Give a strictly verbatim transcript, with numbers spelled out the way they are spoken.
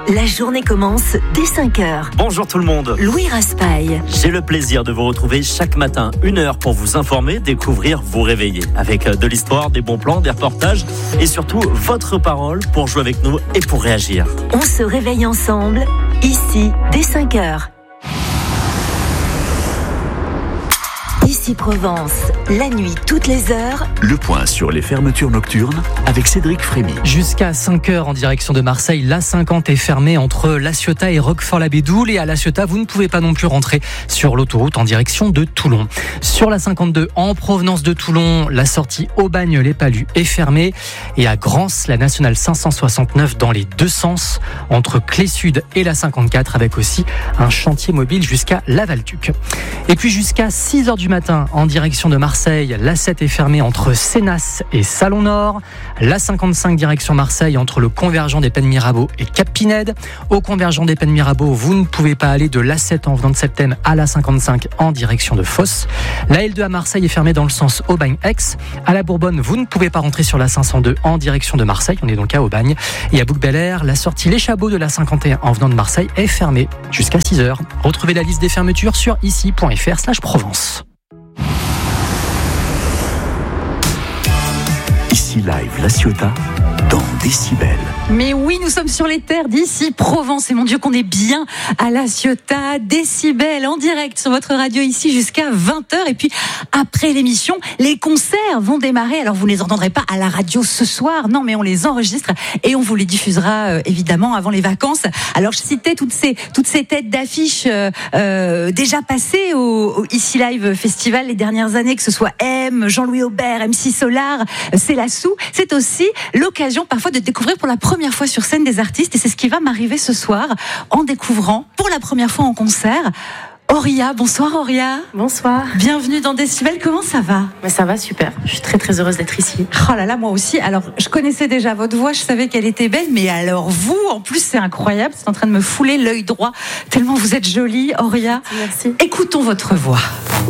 La journée commence dès cinq heures. Bonjour tout le monde. Louis Raspail. J'ai le plaisir de vous retrouver chaque matin, une heure pour vous informer, découvrir, vous réveiller. Avec de l'histoire, des bons plans, des reportages et surtout votre parole pour jouer avec nous et pour réagir. On se réveille ensemble, ici, dès cinq heures. Ici Provence, la nuit toutes les heures. Le point sur les fermetures nocturnes avec Cédric Frémy. Jusqu'à cinq heures en direction de Marseille, l'A cinquante est fermée entre La Ciotat et Roquefort-la-Bédoule. Et à La Ciotat, vous ne pouvez pas non plus rentrer sur l'autoroute en direction de Toulon. Sur la cinquante-deux, en provenance de Toulon, la sortie Aubagne-les-Palus est fermée. Et à Grance, la nationale cinq cent soixante-neuf dans les deux sens, entre Clé-Sud et la cinquante-quatre, avec aussi un chantier mobile jusqu'à Lavaltuc. Et puis jusqu'à six heures du matin, en direction de Marseille, l'A sept est fermée entre Sénas et Salon-Nord. l'A cinquante-cinq direction Marseille entre le convergent des Pennes Mirabeau et Cap-Pinède. Au convergent des Pennes Mirabeau, vous ne pouvez pas aller de l'A sept en venant de Septem à l'A cinquante-cinq en direction de Fos. La L deux à Marseille est fermée dans le sens Aubagne-Aix. À la Bourbonne, vous ne pouvez pas rentrer sur la cinq cent deux en direction de Marseille. On est donc à Aubagne. Et à Bouc-Bel-Air, la sortie Les Chabots de l'A cinquante et un en venant de Marseille est fermée jusqu'à six heures. Retrouvez la liste des fermetures sur ici point f r slash Provence. Ici Live La Ciotat dans Décibel. Mais oui, nous sommes sur les terres d'ici Provence. Et mon Dieu, qu'on est bien à La Ciotat, Décibel, en direct sur votre radio ici jusqu'à vingt heures. Et puis, après l'émission, les concerts vont démarrer. Alors, vous ne les entendrez pas à la radio ce soir. Non, mais on les enregistre et on vous les diffusera euh, évidemment avant les vacances. Alors, je citais toutes ces, toutes ces têtes d'affiches euh, euh, déjà passées au, au Ici Live Festival les dernières années, que ce soit M, Jean-Louis Aubert, M C Solar, C'est la Sou. C'est aussi l'occasion parfois de découvrir pour la première fois sur scène des artistes, et c'est ce qui va m'arriver ce soir en découvrant pour la première fois en concert Auria. Bonsoir Auria. Bonsoir. Bienvenue dans Décibel, comment ça va? Mais ça va super, je suis très très heureuse d'être ici. Oh là là, moi aussi. Alors, je connaissais déjà votre voix, je savais qu'elle était belle, mais alors vous, en plus, c'est incroyable, c'est en train de me fouler l'œil droit, tellement vous êtes jolie, Auria. Merci. Écoutons votre voix.